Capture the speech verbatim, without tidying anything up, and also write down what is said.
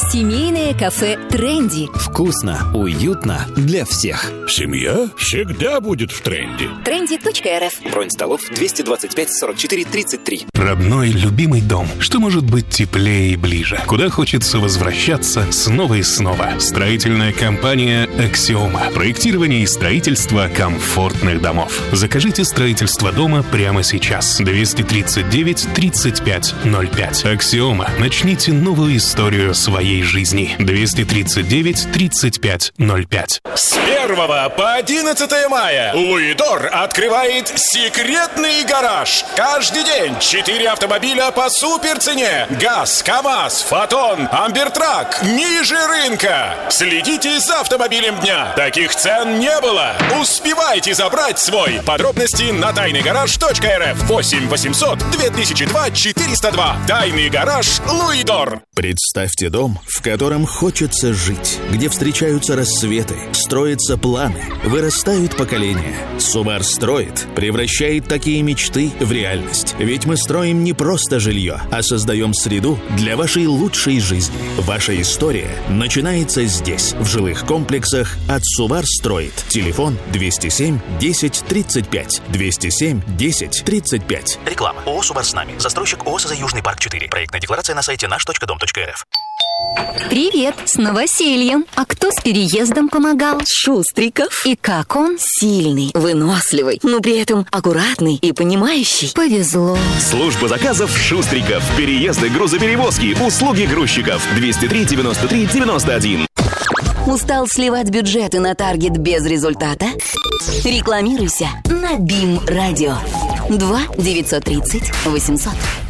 Семейное кафе «Тренди». Вкусно, уютно для всех. Семья всегда будет в тренде. тренди точка эр эф. Бронь столов двести двадцать пять сорок четыре тридцать три. Родной, любимый дом. Что может быть теплее и ближе? Куда хочется возвращаться снова и снова? Строительная компания «Аксиома». Проектирование и строительство комфортных домов. Закажите строительство дома прямо сейчас. двести тридцать девять тридцать пять ноль пять. «Аксиома». Начните новую историю своей жизни. двести тридцать девять тридцать пять ноль пять. С первого по одиннадцатое мая Луидор открывает секретный гараж. Каждый день четыре автомобиля по суперцене. ГАЗ, КамАЗ, Фотон, Амбертрак ниже рынка. Следите за автомобилем дня. Таких цен не было. Успевайте забрать свой. Подробности на тайный гараж точка эр эф. восемь восемьсот две тысячи два четыреста два. Тайный гараж Луидор. Представьте дом, в котором хочется жить, где встречаются рассветы, строятся планы, вырастают поколения. Субар строит, превращает такие мечты в реальность. Ведь мы строим не просто жилье, а создаем среду для вашей лучшей жизни. Ваша история начинается здесь, в жилых комплексах от Субар строит. Телефон двести семь десять тридцать пять. двести семь десять тридцать пять. Реклама. ООО «Субар с нами». Застройщик ООО «СЗ Южный парк четыре». Проектная декларация на сайте наш точка дом точка эр эф. Привет, с новосельем. А кто с переездом помогал? Шустриков. И как он? Сильный, выносливый, но при этом аккуратный и понимающий. Повезло. Служба заказов Шустриков. Переезды, грузоперевозки, услуги грузчиков. двести три девяносто три девяносто один. Устал сливать бюджеты на таргет без результата? Рекламируйся на БИМ Радио. два девятьсот тридцать восемьсот.